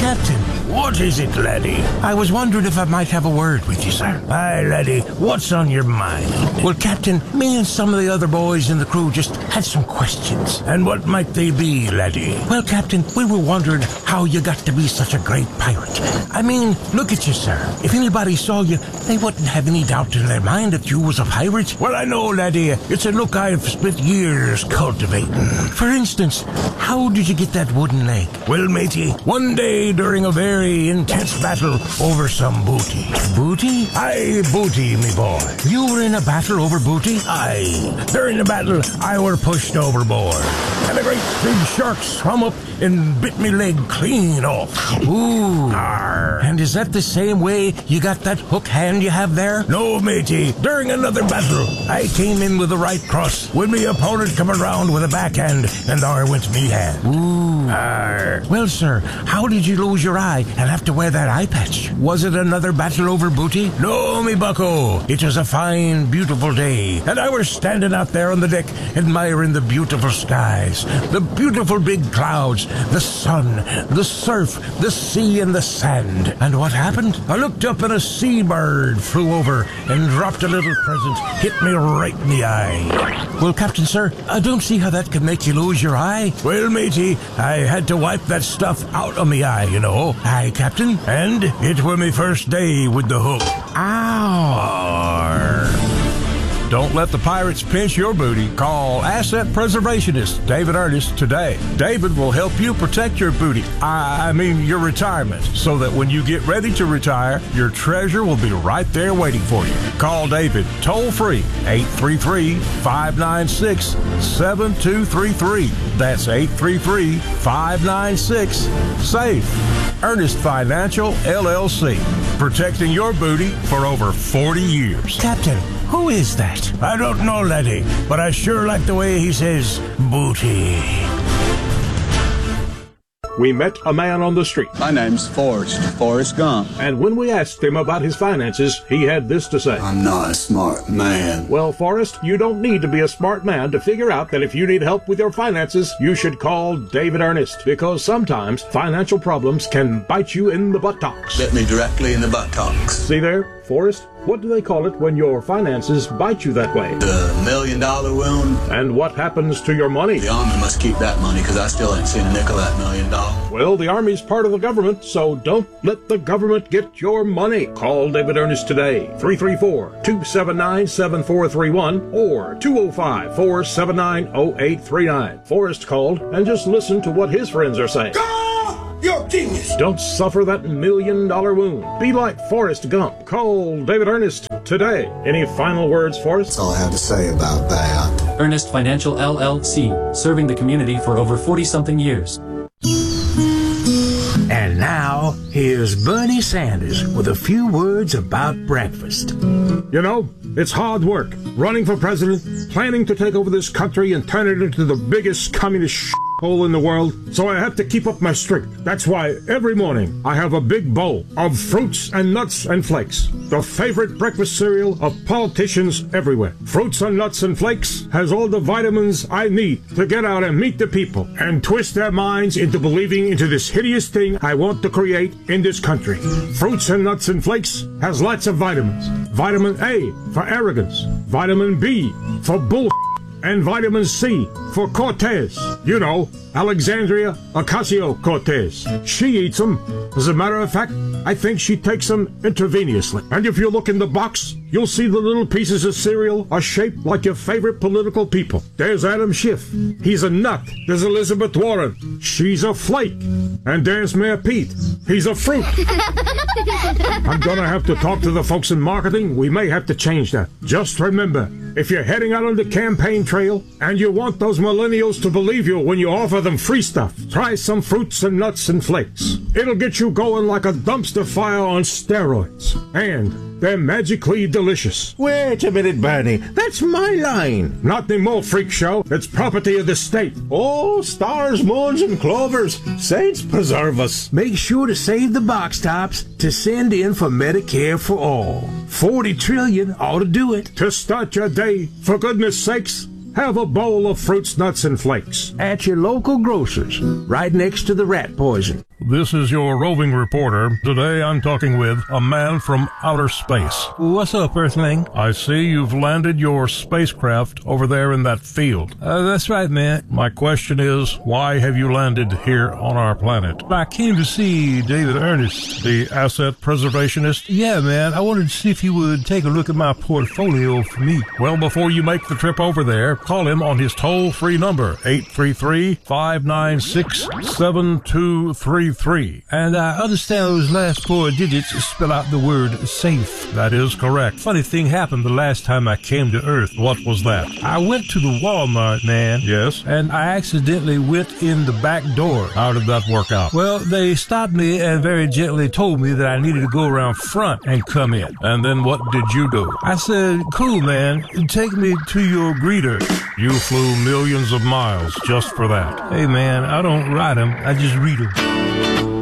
Captain. What is it, laddie? I was wondering if I might have a word with you, sir. Aye, laddie, what's on your mind? Well, Captain, me and some of the other boys in the crew just had some questions. And what might they be, laddie? Well, Captain, we were wondering how you got to be such a great pirate. I mean, look at you, sir. If anybody saw you, they wouldn't have any doubt in their mind that you was a pirate. Well, I know, laddie. It's a look I've spent years cultivating. For instance, how did you get that wooden leg? Well, matey, one day during a very intense battle over some booty. Booty? Aye, booty, me boy. You were in a battle over booty? Aye. During the battle, I were pushed overboard. And a great big shark swam up and bit me leg clean off. Ooh. Arr. And is that the same way you got that hook hand you have there? No, matey. During another battle, I came in with the right cross, when me opponent come around with a backhand, and there went me hand. Ooh. Arr. Well, sir, how did you lose your eye and have to wear that eye patch? Was it another battle over booty? No, me bucko. It was a fine, beautiful day, and I was standing out there on the deck, admiring the beautiful skies, the beautiful big clouds, the sun, the surf, the sea, and the sand. And what happened? I looked up and a seabird flew over and dropped a little present, hit me right in the eye. Well, Captain, sir, I don't see how that could make you lose your eye. Well, matey, I had to wipe that stuff out of me eye, you know. Aye, Captain. And it were me first day with the hook. Ow! Don't let the pirates pinch your booty. Call Asset Preservationist David Ernest today. David will help you protect your booty. I mean your retirement, so that when you get ready to retire, your treasure will be right there waiting for you. Call David toll free 833-596-7233. That's 833-596-SAFE. Ernest Financial LLC, protecting your booty for over 40 years. Captain, who is that? I don't know, laddie, but I sure like the way he says booty. We met a man on the street. My name's Forrest Gump. And when we asked him about his finances, he had this to say. I'm not a smart man. Well, Forrest, you don't need to be a smart man to figure out that if you need help with your finances, you should call David Ernest, because sometimes financial problems can bite you in the buttocks. Bit me directly in the buttocks. See there, Forrest? What do they call it when your finances bite you that way? The $1 million wound. And what happens to your money? The Army must keep that money, because I still ain't seen a nickel of that $1 million. Well, the Army's part of the government, so don't let the government get your money. Call David Ernest today, 334-279-7431 or 205-479-0839. Forrest called, and just listen to what his friends are saying. You're a genius. Don't suffer that $1 million wound. Be like Forrest Gump. Call David Ernest today. Any final words, Forrest? That's all I have to say about that. Ernest Financial LLC, serving the community for over 40-something years. And now, here's Bernie Sanders with a few words about breakfast. You know, it's hard work. Running for president, planning to take over this country and turn it into the biggest communist hole in the world, so I have to keep up my strength. That's why every morning I have a big bowl of fruits and nuts and flakes, the favorite breakfast cereal of politicians everywhere. Fruits and Nuts and Flakes has all the vitamins I need to get out and meet the people and twist their minds into believing into this hideous thing I want to create in this country. Fruits and Nuts and Flakes has lots of vitamins. Vitamin A for arrogance, vitamin B for bull, and vitamin C for Cortez. You know, Alexandria Ocasio-Cortez. She eats them. As a matter of fact, I think she takes them intravenously. And if you look in the box, you'll see the little pieces of cereal are shaped like your favorite political people. There's Adam Schiff. He's a nut. There's Elizabeth Warren. She's a flake. And there's Mayor Pete. He's a fruit. I'm gonna have to talk to the folks in marketing. We may have to change that. Just remember, if you're heading out on the campaign trail and you want those millennials to believe you when you offer them free stuff, try some Fruits and Nuts and Flakes. It'll get you going like a dumpster fire on steroids. And they're magically delicious. Wait a minute, Bernie. That's my line. Not anymore, freak show. It's property of the state. Oh, stars, moons, and clovers. Saints preserve us. Make sure to save the box tops to send in for Medicare for all. 40 trillion ought to do it. To start your day, for goodness sakes, have a bowl of Fruits, Nuts, and Flakes. At your local grocer's, right next to the rat poison. this is your roving reporter. Today I'm talking with a man from outer space. What's up, Earthling? I see you've landed your spacecraft over there in that field. That's right, man. My question is, why have you landed here on our planet? I came to see David Ernest. The asset preservationist? Yeah, man. I wanted to see if he would take a look at my portfolio for me. Well, before you make the trip over there, call him on his toll-free number, 833-596-7233. And I understand those last 4 digits spell out the word safe. That is correct. Funny thing happened the last time I came to Earth. What was that? I went to the Walmart, man. Yes? And I accidentally went in the back door. How did that work out? Well, they stopped me and very gently told me that I needed to go around front and come in. And then what did you do? I said, cool, man. Take me to your greeter. You flew millions of miles just for that. Hey, man, I don't ride them. I just read them.